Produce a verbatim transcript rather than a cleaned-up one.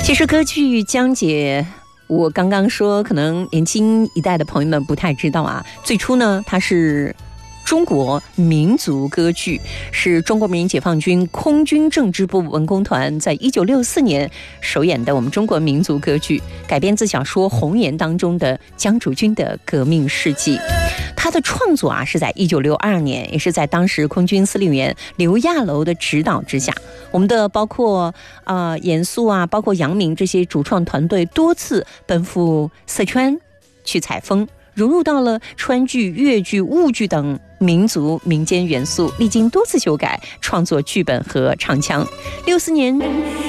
其实歌剧江姐，我刚刚说可能年轻一代的朋友们不太知道啊，最初呢它是中国民族歌剧，是中国人民解放军空军政治部文工团在一九六四年首演的我们中国民族歌剧，改编自小说《红岩》当中的江竹君的革命事迹。他的创作啊是在一九六二年，也是在当时空军司令员刘亚楼的指导之下，我们的包括呃严肃啊，包括杨明这些主创团队多次奔赴四川去采风，融入到了川剧、粤剧、婺剧等民族民间元素，历经多次修改，创作剧本和唱腔。六四年